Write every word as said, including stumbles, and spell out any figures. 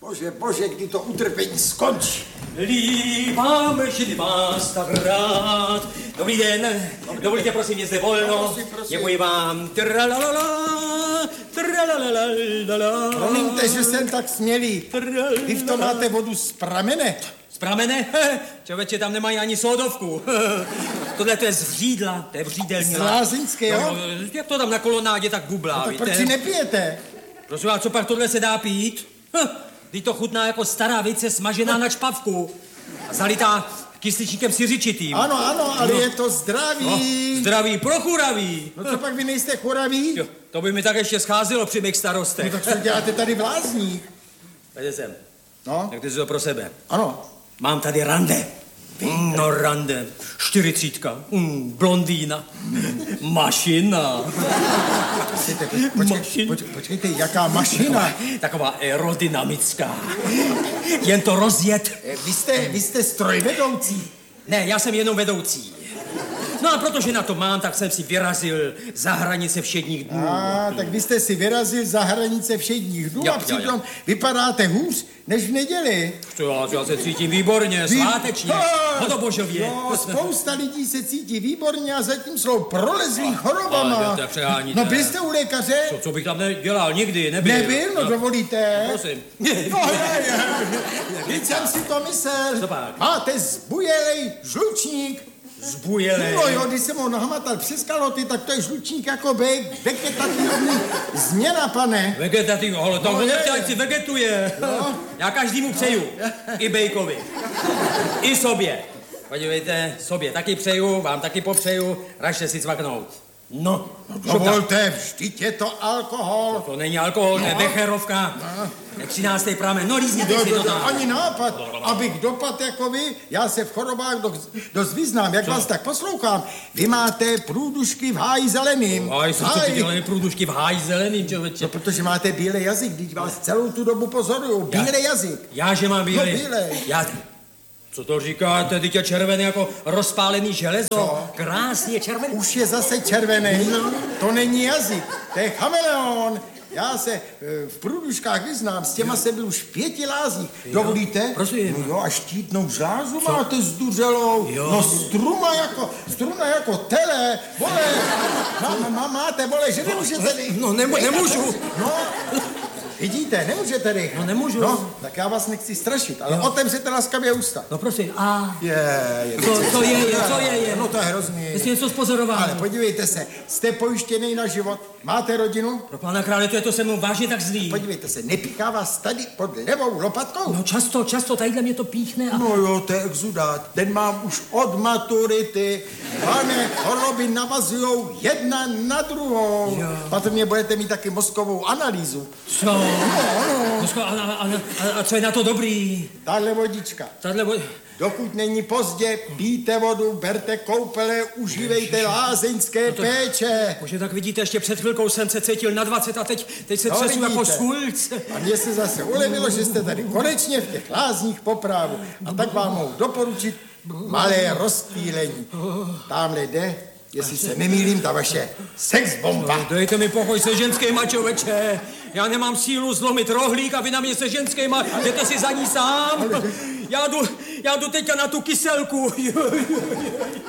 Bože, bože, kdy to utrpení skončí. Líbám, že vás tak rád. Dobrý den, dovolíte prosím, je zde volno. No, prosím, prosím. Děkuji vám. Tralalala, tralalalala. Promiňte, že jsem tak smělý. Vy v tom máte vodu z pramene? Z pramene? Člověče, tam nemají ani sódovku. Tohle to je z vřídla, to je vřídelní. Z lázeňské, jo? No, jak to tam na kolonádě tak bublá, No, tak víte? proč si nepijete? Prosím vás, co pak tohle se dá pít? Hm, Vždyť to chutná jako stará vejce smažená na čpavku. A zalitá kysličníkem siřičitým. Ano, ano, ale No. je to zdravý. No, zdravý pro churaví. No co pak vy nejste churaví? Jo, to by mi tak ještě scházelo při mých starostech. No tak co děláte tady v lázních? Pojďte sem. No, Tak ty si to pro sebe. ano. Mám tady rande. Mm, no rande. Čtyřicítka. Mm, blondýna. Mašina. Počkejte, počkejte, Mašin- počkejte, počkejte, jaká mašina? Taková aerodynamická. Jen to rozjet. Eh, Vy jste, vy jste strojvedoucí. Ne, já jsem jenom vedoucí. No a protože na to mám, tak jsem si vyrazil za hranice všedních dnů. A, tak vy jste si vyrazil za hranice všedních dnů Jo, a jo, přitom jo. vypadáte hůř než v neděli. Co já, já se cítím výborně, svátečně, Ah, hodobožově. No, spousta lidí se cítí výborně a zatím jsou prolezlý chorobama. ale to přeháníte. No byl jste u lékaře? Co, co bych tam nedělal, nikdy, nebyl. Nebyl? No dovolíte. Prosím. No, je, je. Teď jsem si to myslel. Co pak? Máte zbujelej žlučník. Zbujelej. No jo, když jsem ho nahmatal přes kaloty, tak to je žlučník jako bejk, vegetativní změna, pane. Vegetativ, ale to No, no, je, ať si vegetuje. No. Já každému přeju. I bejkovi. I sobě. Podívejte, sobě taky přeju, vám taky popřeju, ražte si cvaknout. No, Dovolte, vždyť je to alkohol. to není alkohol, to je becherovka. To je třináctý pramen, no lízníte Do, si do, to do, tam. ani nápad, abych dopad jako vy, já se v chorobách dost, dost vyznám, jak Co? vás tak poslouchám. Vy máte průdušky v háji zeleným. Aj, jsem se ty dělaný průdušky v háji zeleným, člověče. No, protože máte bílej jazyk, když vás celou tu dobu pozoruju. Já- Bílej jazyk. Já, že mám bílej. No, bílej. Já, co to říkáte, teď je červený jako rozpálený železo. Co? Krásně červený. Už je zase červený. To není jazyk, to je chameleon. Já se e, v průduškách vyznám, s těma jsem byl už v pěti lázních. Dovolíte? Prosím. No jo, a štítnou žlázu máte zduřelou. Jo. No struma jako, struna jako tele. Vole, má, má, máte, vole, že nemůžete... No, nemu, nemůžu. No, vidíte, nemůžete rychle. No, nemůžu. No, tak já vás nechci strašit, ale otevřete laskavě ústa. No prosím, a Je, je. co, co je, je, co je, je? No to je hrozný. Jestli něco spozoroval. Ale podívejte se, jste pojištěný na život, máte rodinu? Pro pána krále, to je to se mnou vážně tak zlý. Podívejte se, nepíchá vás tady pod levou lopatkou? No často, často, tadyhle mě to píchne a... No jo, to je exudát, ten mám už od maturity. Pane, choroby navazujou jedna na druhou. Jo. Patrně budete mít taky mozkovou analýzu. Co? No, a, a, a, a co je na to dobrý? Tahle vodička. Tahle vod... Dokud není pozdě, pijte vodu, berte koupele, užívejte lázeňské to- péče. Bože, tak vidíte, ještě před chvilkou jsem se cítil na dvacet a teď, teď se No, třesu jako vidíte. skulc. A mně se zase ulevilo, že jste tady konečně v těch lázních po právu. A tak vám mohu doporučit malé rozptýlení. Tamhle jde, jestli se nemýlím, ta vaše sex bomba. Dejte mi pokoj se ženskýma, člověče. Já nemám sílu zlomit rohlík a vy na mě se ženskýma. Jdete si za ní sám. Já jdu, já jdu teďka na tu kyselku.